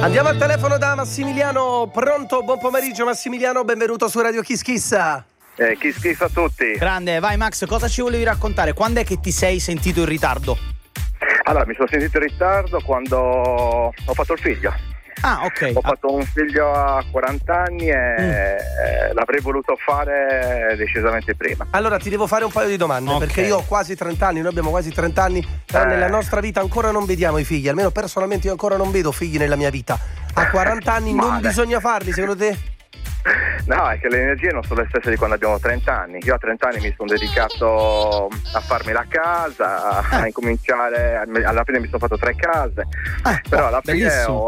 Andiamo al telefono da Massimiliano. Pronto? Buon pomeriggio Massimiliano, benvenuto su Radio Kiss Kiss. Kiss Kiss a tutti. Grande, vai Max, cosa ci volevi raccontare? Quando è che ti sei sentito in ritardo? Allora, mi sono sentito in ritardo quando ho fatto il figlio. Ah, ok. Ho fatto un figlio a 40 anni e l'avrei voluto fare decisamente prima. Allora ti devo fare un paio di domande, Ok. perché io ho quasi 30 anni, noi abbiamo quasi 30 anni, però nella nostra vita ancora non vediamo i figli, almeno personalmente io ancora non vedo figli nella mia vita. A 40 anni non Male. bisogna farli, secondo te? No, è che le energie non sono le stesse di quando abbiamo 30 anni. Io a 30 anni mi sono dedicato a farmi la casa, a incominciare, alla fine mi sono fatto 3 case. Però alla fine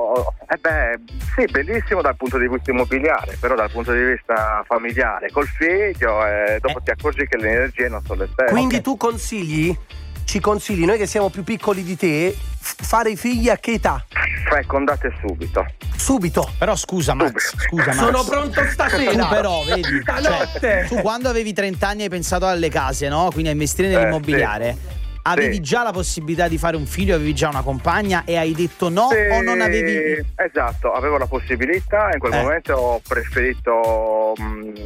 sì, bellissimo dal punto di vista immobiliare, però dal punto di vista familiare, col figlio, dopo ti accorgi che le energie non sono le stesse. Quindi tu ci consigli, noi che siamo più piccoli di te, fare i figli a che età? Fecondate subito. Subito. Però scusa Max, Sono pronto stasera. Tu però, vedi, Stanotte. tu quando avevi 30 anni hai pensato alle case, no? Quindi a investire nell'immobiliare. Avevi già la possibilità di fare un figlio, avevi già una compagna e hai detto no o non avevi? Esatto, avevo la possibilità, in quel momento ho preferito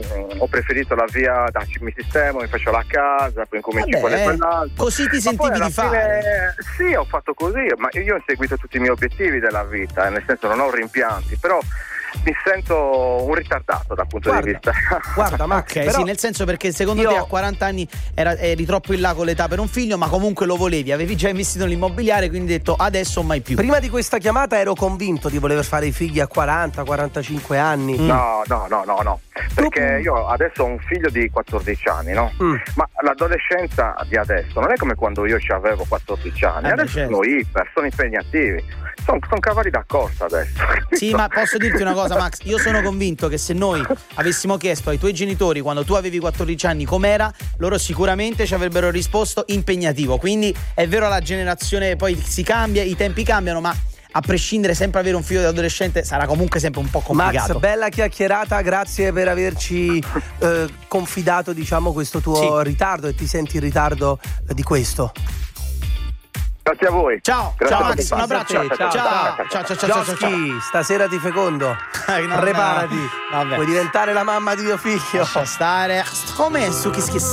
la via, mi sistemo, mi faccio la casa, poi incominci quell'altro. Così ti sentivi di fare? Sì, ho fatto così, ma io ho seguito tutti i miei obiettivi della vita, nel senso non ho rimpianti, però mi sento un ritardato dal punto di vista. Guarda Max, Ok, però sì, nel senso, perché secondo te a 40 anni eri troppo in là con l'età per un figlio, ma comunque lo volevi, avevi già investito nell'immobiliare, quindi hai detto adesso mai più. prima di questa chiamata ero convinto di voler fare i figli a 40-45 anni. No, perché io adesso ho un figlio di 14 anni, no? Ma l'adolescenza di adesso non è come quando io ci avevo 14 anni, adesso sono iper, sono impegnativi, sono cavalli da corsa adesso. Sì, ma posso dirti una cosa Max, io sono convinto che se noi avessimo chiesto ai tuoi genitori quando tu avevi 14 anni com'era, loro sicuramente ci avrebbero risposto impegnativo. Quindi è vero, la generazione poi si cambia, i tempi cambiano, ma a prescindere sempre avere un figlio di adolescente sarà comunque sempre un po' complicato. Max, bella chiacchierata, grazie per averci confidato, diciamo, questo tuo ritardo, e ti senti in ritardo di questo. Grazie a voi. Ciao, Grazie ciao a Max, tutti. un abbraccio. Ciao. Josky, stasera ti fecondo. Preparati. Vabbè. Puoi diventare la mamma di mio figlio. Lascia stare. Come su Kiss Kiss.